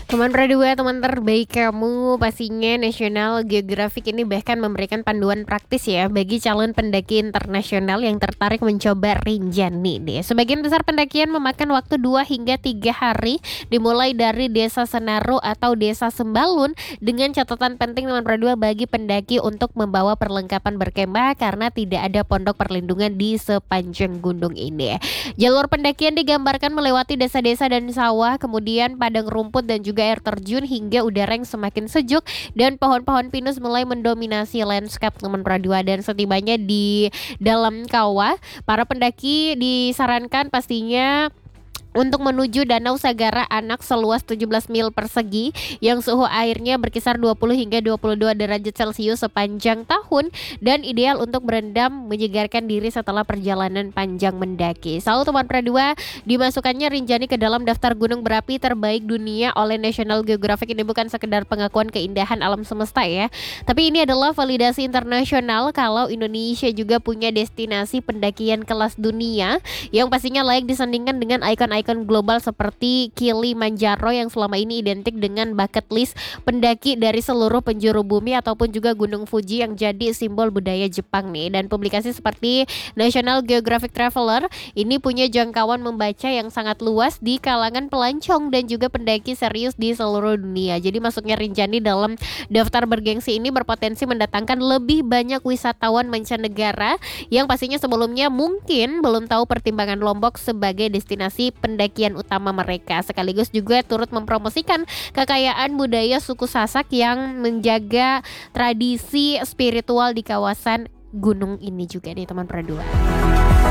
Teman Pradua, teman terbaik kamu, pastinya National Geographic ini bahkan memberikan panduan praktis ya bagi calon pendaki internasional yang tertarik mencoba Rinjani nih. Sebagian besar pendakian memakan waktu 2 hingga 3 hari, dimulai dari Desa Senaru atau Desa Sembalun, dengan catatan penting teman Pradua bagi pendaki untuk membawa perlengkapan berkemah karena tidak ada pondok perlindungan di sepanjang gunung ini. Jalur pendakian digambarkan melewati desa-desa dan sawah, kemudian padang rumput dan juga air terjun hingga udara yang semakin sejuk dan pohon-pohon pinus mulai mendominasi landscape teman Pradua. Dan setibanya di dalam kawah, para pendaki disarankan pastinya untuk menuju Danau Sagara Anak seluas 17 mil persegi yang suhu airnya berkisar 20 hingga 22 derajat Celcius sepanjang tahun dan ideal untuk berendam menyegarkan diri setelah perjalanan panjang mendaki. Selalu teman Pradua, dimasukkannya Rinjani ke dalam daftar gunung berapi terbaik dunia oleh National Geographic ini bukan sekedar pengakuan keindahan alam semesta ya, tapi ini adalah validasi internasional kalau Indonesia juga punya destinasi pendakian kelas dunia yang pastinya layak disandingkan dengan ikon-ikon global seperti Kilimanjaro yang selama ini identik dengan bucket list pendaki dari seluruh penjuru bumi ataupun juga Gunung Fuji yang jadi simbol budaya Jepang nih. Dan publikasi seperti National Geographic Traveler ini punya jangkauan membaca yang sangat luas di kalangan pelancong dan juga pendaki serius di seluruh dunia. Jadi masuknya Rinjani dalam daftar bergengsi ini berpotensi mendatangkan lebih banyak wisatawan mancanegara yang pastinya sebelumnya mungkin belum tahu pertimbangan Lombok sebagai destinasi pendakian utama mereka, sekaligus juga turut mempromosikan kekayaan budaya suku Sasak yang menjaga tradisi spiritual di kawasan gunung ini juga nih teman Pradua.